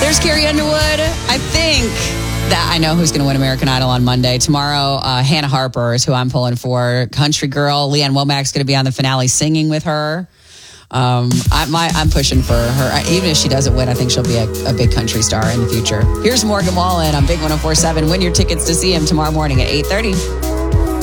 There's Carrie Underwood. I think that I know who's going to win American Idol on Monday. Tomorrow, Hannah Harper is who I'm pulling for. Country girl. Leanne Womack's going to be on the finale singing with her. I'm pushing for her. Even if she doesn't win, I think she'll be a big country star in the future. Here's Morgan Wallen on Big 104.7. Win your tickets to see him tomorrow morning at 8:30.